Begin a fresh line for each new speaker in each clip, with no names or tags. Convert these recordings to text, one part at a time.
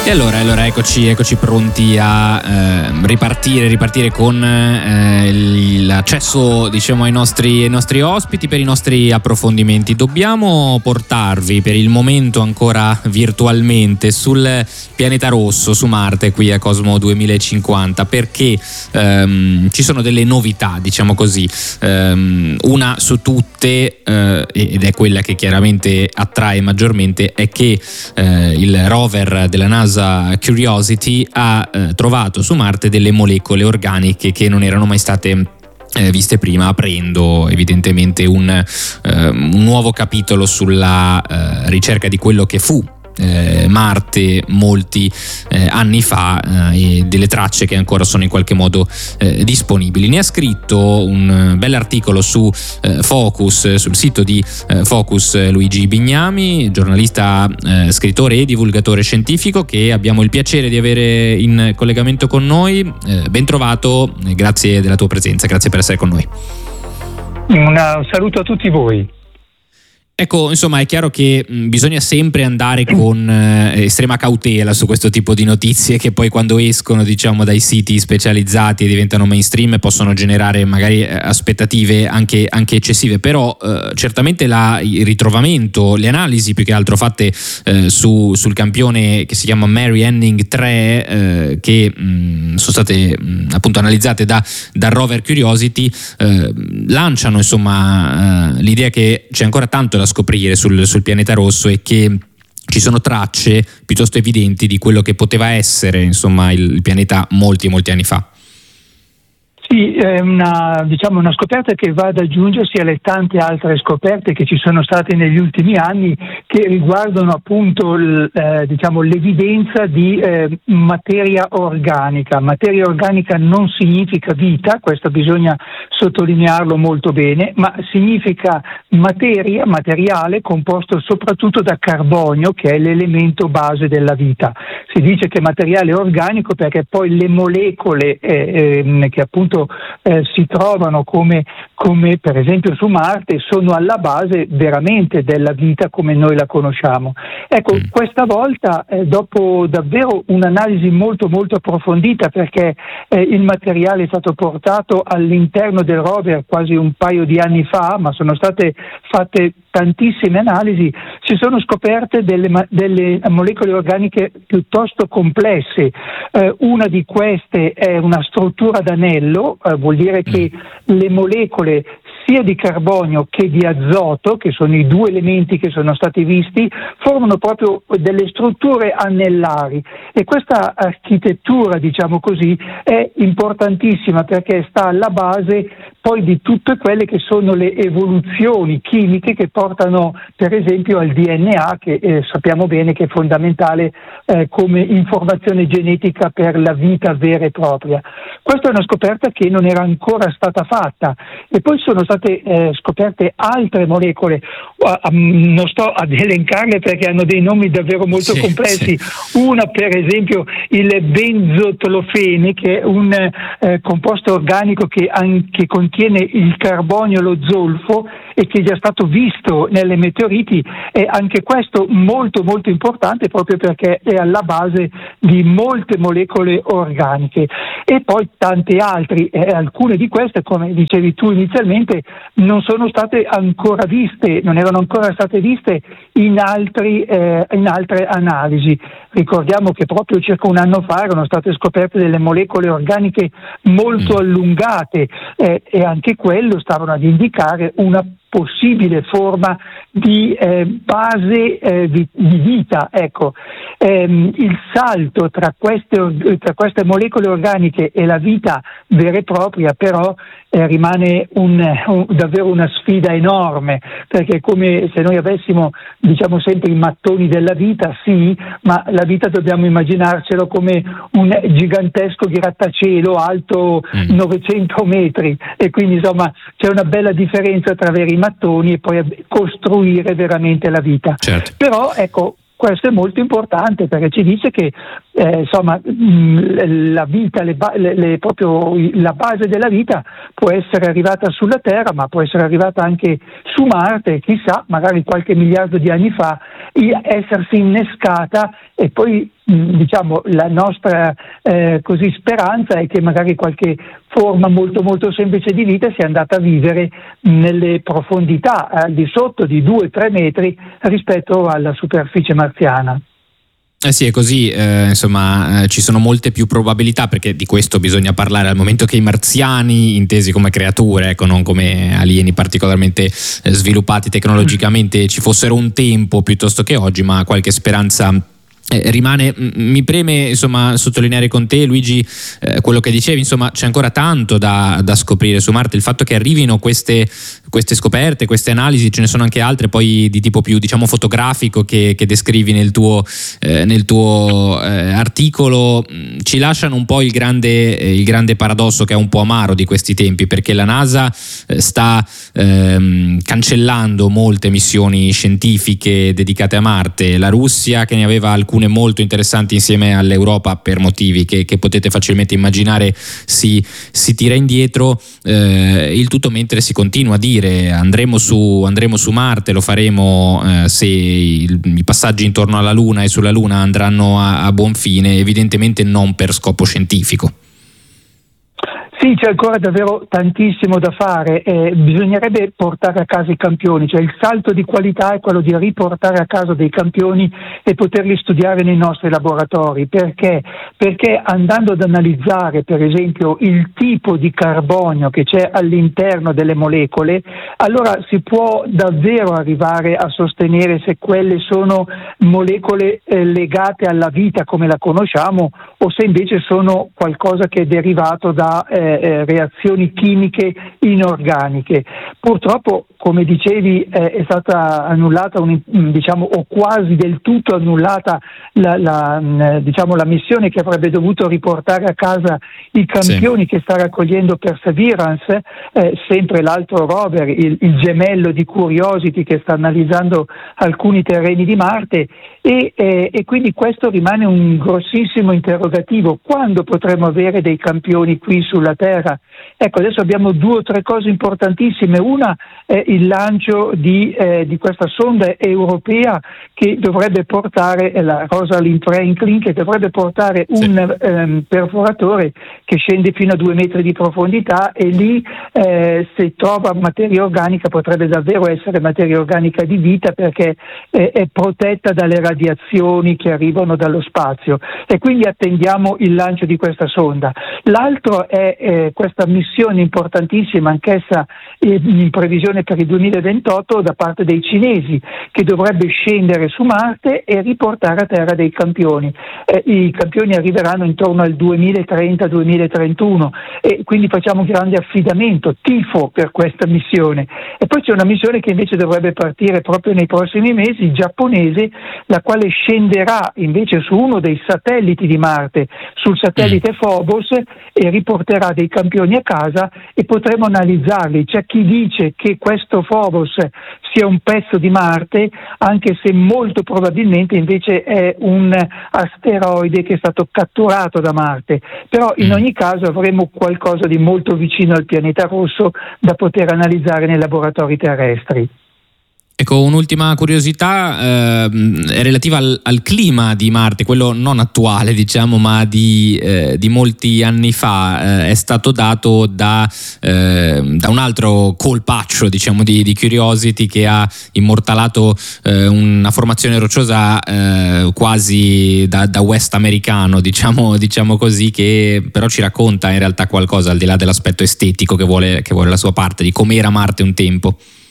E allora eccoci pronti a ripartire con l'accesso, diciamo, ai nostri ospiti per i nostri approfondimenti. Dobbiamo portarvi per il momento ancora virtualmente sul pianeta rosso, su Marte, qui a Cosmo 2050, perché ci sono delle novità, diciamo così. Una su tutte, ed è quella che chiaramente attrae maggiormente, è che il rover della NASA Curiosity ha trovato su Marte delle molecole organiche che non erano mai state viste prima, aprendo evidentemente un nuovo capitolo sulla ricerca di quello che fu Marte molti anni fa, e delle tracce che ancora sono in qualche modo disponibili. Ne ha scritto un bell'articolo su Focus, sul sito di Focus, Luigi Bignami, giornalista, scrittore e divulgatore scientifico, che abbiamo il piacere di avere in collegamento con noi. Ben trovato, grazie della tua presenza, grazie per essere con noi.
Un saluto a tutti voi.
Ecco, insomma, è chiaro che bisogna sempre andare con estrema cautela su questo tipo di notizie, che poi quando escono, diciamo, dai siti specializzati e diventano mainstream possono generare magari aspettative anche eccessive, però certamente il ritrovamento, le analisi più che altro fatte sul campione che si chiama Mary Anning 3, che sono state appunto analizzate dal rover Curiosity, lanciano insomma l'idea che c'è ancora tanto da scoprire sul pianeta rosso e che ci sono tracce piuttosto evidenti di quello che poteva essere, insomma, il pianeta molti anni fa.
Sì, è una scoperta che va ad aggiungersi alle tante altre scoperte che ci sono state negli ultimi anni, che riguardano appunto l'evidenza di materia organica. Materia organica non significa vita, questo bisogna sottolinearlo molto bene, ma significa materiale composto soprattutto da carbonio, che è l'elemento base della vita. Si dice che materiale organico perché poi le molecole che appunto si trovano come per esempio su Marte sono alla base veramente della vita come noi la conosciamo. Ecco, questa volta dopo davvero un'analisi molto approfondita, perché il materiale è stato portato all'interno del rover quasi un paio di anni fa, ma sono state fatte tantissime analisi, si sono scoperte delle molecole organiche piuttosto complesse. Una di queste è una struttura ad anello, vuol dire che le molecole sia di carbonio che di azoto, che sono i due elementi che sono stati visti, formano proprio delle strutture anellari, e questa architettura, diciamo così, è importantissima perché sta alla base poi di tutte quelle che sono le evoluzioni chimiche che portano per esempio al DNA, che sappiamo bene che è fondamentale come informazione genetica per la vita vera e propria. Questa è una scoperta che non era ancora stata fatta, e poi sono state scoperte altre molecole, non sto ad elencarle perché hanno dei nomi davvero molto complessi. Una per esempio il benzotlofene, che è un composto organico che contiene il carbonio e lo zolfo e che è già stato visto nelle meteoriti, e anche questo molto importante proprio perché è alla base di molte molecole organiche. E poi tante altre, alcune di queste, come dicevi tu inizialmente, non sono state ancora viste, non erano ancora state viste in altre analisi. Ricordiamo che proprio circa un anno fa erano state scoperte delle molecole organiche molto allungate, e anche quello stavano ad indicare una possibile forma di base di vita. Ecco, il salto tra queste molecole organiche e la vita vera e propria però rimane davvero una sfida enorme, perché è come se noi avessimo, diciamo sempre, i mattoni della vita, sì, ma la vita dobbiamo immaginarcelo come un gigantesco grattacielo alto 900 metri, e quindi insomma c'è una bella differenza tra avere i mattoni e poi costruire veramente la vita.
Certo.
Però ecco, questo è molto importante perché ci dice che la vita, proprio la base della vita può essere arrivata sulla Terra, ma può essere arrivata anche su Marte, chissà, magari qualche miliardo di anni fa, essersi innescata e poi diciamo la nostra così speranza è che magari qualche forma molto molto semplice di vita sia andata a vivere nelle profondità al di sotto di 2-3 metri rispetto alla superficie marziana.
Sì, è così, ci sono molte più probabilità, perché di questo bisogna parlare al momento che i marziani, intesi come creature, ecco, non come alieni particolarmente sviluppati tecnologicamente, ci fossero un tempo piuttosto che oggi, ma qualche speranza rimane. Mi preme sottolineare con te, Luigi, quello che dicevi, c'è ancora tanto da scoprire su Marte. Il fatto che arrivino queste scoperte, queste analisi, ce ne sono anche altre poi di tipo più fotografico che descrivi nel tuo articolo, ci lasciano un po' il grande paradosso, che è un po' amaro di questi tempi, perché la NASA sta cancellando molte missioni scientifiche dedicate a Marte. La Russia, che ne aveva alcune molto interessanti insieme all'Europa, per motivi che potete facilmente immaginare, si tira indietro, il tutto mentre si continua a dire andremo su Marte, lo faremo se i passaggi intorno alla Luna e sulla Luna andranno a buon fine, evidentemente non per scopo scientifico.
Sì, c'è ancora davvero tantissimo da fare, bisognerebbe portare a casa i campioni, cioè il salto di qualità è quello di riportare a casa dei campioni e poterli studiare nei nostri laboratori. Perché? Perché andando ad analizzare per esempio il tipo di carbonio che c'è all'interno delle molecole, allora si può davvero arrivare a sostenere se quelle sono molecole legate alla vita come la conosciamo, o se invece sono qualcosa che è derivato da reazioni chimiche inorganiche. Purtroppo, come dicevi, è stata annullata o quasi del tutto annullata la missione che avrebbe dovuto riportare a casa i campioni che sta raccogliendo Perseverance, sempre l'altro rover, il gemello di Curiosity, che sta analizzando alcuni terreni di Marte, e quindi questo rimane un grossissimo interrogativo: quando potremo avere dei campioni qui sulla Terra? Ecco, adesso abbiamo 2 o 3 cose importantissime. Una è il lancio di questa sonda europea che dovrebbe portare, la Rosalind Franklin, che dovrebbe portare un perforatore che scende fino a 2 metri di profondità, e lì se trova materia organica potrebbe davvero essere materia organica di vita, perché è protetta dalle radiazioni che arrivano dallo spazio, e quindi attendiamo il lancio di questa sonda. L'altro è questa missione importantissima, anch'essa in previsione per il 2028, da parte dei cinesi, che dovrebbe scendere su Marte e riportare a terra dei campioni. I campioni arriveranno intorno al 2030-2031, e quindi facciamo grande affidamento, tifo per questa missione. E poi c'è una missione che invece dovrebbe partire proprio nei prossimi mesi, giapponese, la quale scenderà invece su uno dei satelliti di Marte, sul satellite Phobos, e riporterà dei campioni a casa, e potremo analizzarli. C'è chi dice che questo Phobos sia un pezzo di Marte, anche se molto probabilmente invece è un asteroide che è stato catturato da Marte, però in ogni caso avremo qualcosa di molto vicino al pianeta rosso da poter analizzare nei laboratori terrestri.
Ecco, un'ultima curiosità è relativa al clima di Marte, quello non attuale ma di molti anni fa. È stato dato da un altro colpaccio di Curiosity, che ha immortalato una formazione rocciosa quasi da west americano, diciamo così, che però ci racconta in realtà qualcosa, al di là dell'aspetto estetico che vuole la sua parte, di com'era Marte un tempo.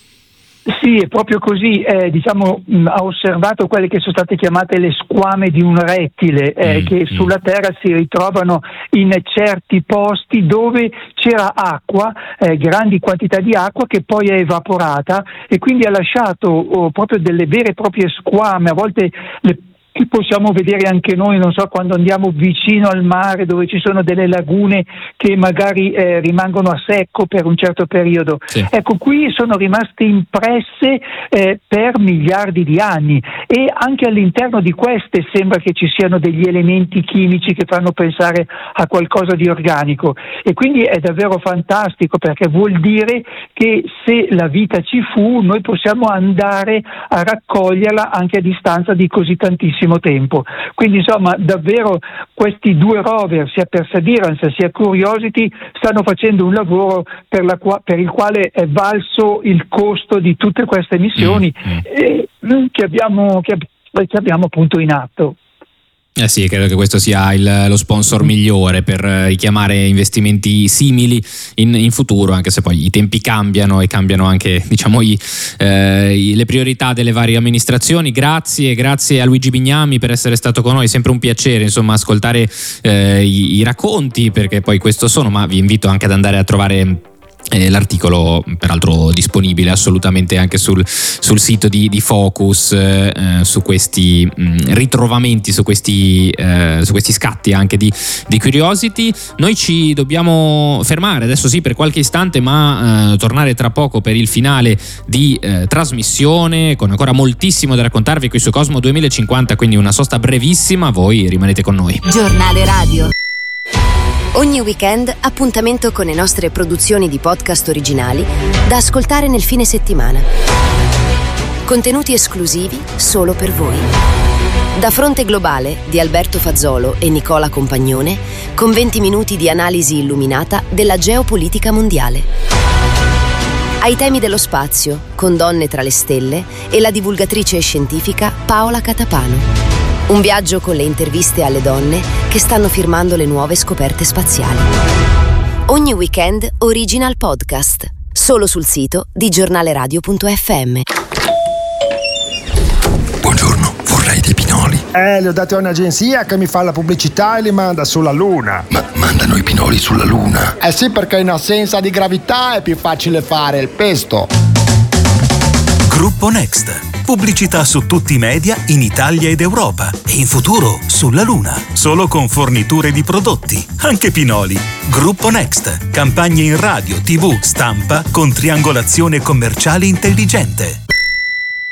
Sì, è proprio così, ha osservato quelle che sono state chiamate le squame di un rettile, che sulla Terra si ritrovano in certi posti dove c'era acqua, grandi quantità di acqua che poi è evaporata, e quindi ha lasciato proprio delle vere e proprie squame, a volte che possiamo vedere anche noi, non so, quando andiamo vicino al mare, dove ci sono delle lagune che magari rimangono a secco per un certo periodo. Sì. Ecco, qui sono rimaste impresse per miliardi di anni, e anche all'interno di queste sembra che ci siano degli elementi chimici che fanno pensare a qualcosa di organico, e quindi è davvero fantastico, perché vuol dire che se la vita ci fu, noi possiamo andare a raccoglierla anche a distanza di così tantissimi pochissimo tempo. Quindi insomma davvero questi due rover, sia Perseverance sia Curiosity, stanno facendo un lavoro per il quale è valso il costo di tutte queste missioni che abbiamo appunto in atto.
Sì, credo che questo sia lo sponsor migliore per richiamare investimenti simili in futuro, anche se poi i tempi cambiano e cambiano anche, diciamo, le priorità delle varie amministrazioni. Grazie a Luigi Bignami per essere stato con noi, sempre un piacere insomma ascoltare i racconti, perché poi questo sono, ma vi invito anche ad andare a trovare l'articolo, peraltro disponibile assolutamente anche sul sito di Focus, su questi ritrovamenti, su questi scatti anche di Curiosity. Noi ci dobbiamo fermare adesso per qualche istante, ma tornare tra poco per il finale di trasmissione, con ancora moltissimo da raccontarvi qui su Cosmo 2050, quindi una sosta brevissima. Voi rimanete con noi.
Giornale Radio. Ogni weekend appuntamento con le nostre produzioni di podcast originali da ascoltare nel fine settimana. Contenuti esclusivi solo per voi. Da Fronte Globale di Alberto Fazzolo e Nicola Compagnone, con 20 minuti di analisi illuminata della geopolitica mondiale. Ai temi dello spazio, con Donne tra le stelle e la divulgatrice scientifica Paola Catapano. Un viaggio con le interviste alle donne che stanno firmando le nuove scoperte spaziali. Ogni weekend original podcast, solo sul sito di giornaleradio.fm.
Buongiorno, vorrei dei pinoli.
Li ho dati a un'agenzia che mi fa la pubblicità e li manda sulla Luna.
Ma mandano i pinoli sulla Luna?
Sì, perché in assenza di gravità è più facile fare il pesto.
Gruppo Next. Pubblicità su tutti i media in Italia ed Europa e in futuro sulla Luna. Solo con forniture di prodotti, anche pinoli. Gruppo Next. Campagne in radio, TV, stampa con triangolazione commerciale intelligente.